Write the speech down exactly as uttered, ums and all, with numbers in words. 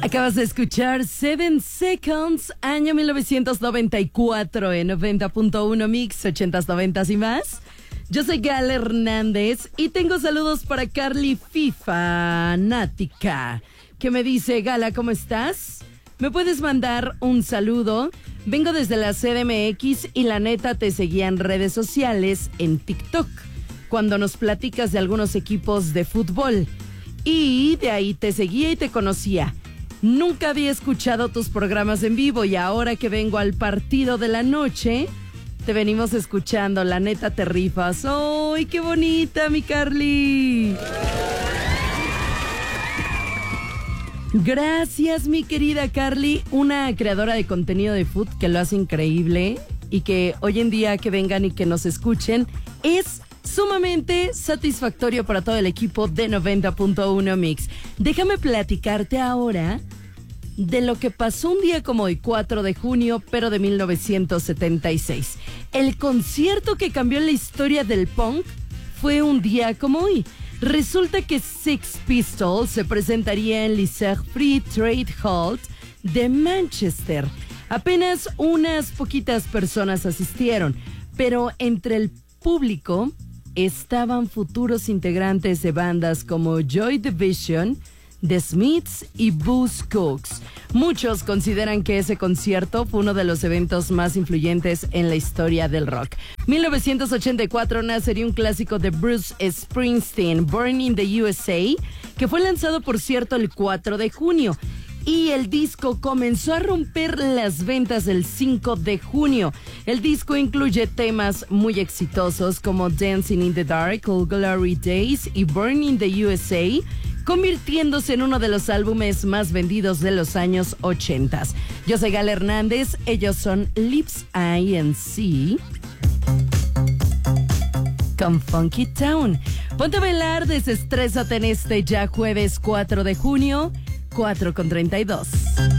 Acabas de escuchar Seven Seconds, año mil novecientos noventa y cuatro en noventa punto uno Mix, ochentas, noventas y más. Yo soy Gal Hernández y tengo saludos para Carly FIFA Nática, que me dice: Gala, ¿cómo estás? ¿Me puedes mandar un saludo? Vengo desde la C D M X y la neta te seguía en redes sociales, en TikTok, cuando nos platicas de algunos equipos de fútbol. Y de ahí te seguía y te conocía. Nunca había escuchado tus programas en vivo y ahora que vengo al partido de la noche, te venimos escuchando. La neta te rifas. ¡Ay, qué bonita, mi Carly! Gracias, mi querida Carly, una creadora de contenido de food que lo hace increíble y que hoy en día que vengan y que nos escuchen es sumamente satisfactorio para todo el equipo de noventa punto uno Mix. Déjame platicarte ahora de lo que pasó un día como hoy, cuatro de junio, pero de mil novecientos setenta y seis. El concierto que cambió la historia del punk fue un día como hoy. Resulta que Sex Pistols se presentaría en Lycée Free Trade Hall de Manchester. Apenas unas poquitas personas asistieron, pero entre el público estaban futuros integrantes de bandas como Joy Division, The Smiths y Buzzcocks. Muchos consideran que ese concierto fue uno de los eventos más influyentes en la historia del rock. mil novecientos ochenta y cuatro nacería un clásico de Bruce Springsteen, Born in the U S A, que fue lanzado, por cierto, el cuatro de junio. Y el disco comenzó a romper las ventas el cinco de junio. El disco incluye temas muy exitosos como Dancing in the Dark, Old Glory Days y Born in the U S A, convirtiéndose en uno de los álbumes más vendidos de los años ochenta. Yo soy Gal Hernández, ellos son Lips I N C con Funky Town. Ponte a bailar, desestrésate en este ya jueves cuatro de junio, cuatro con treinta y dos.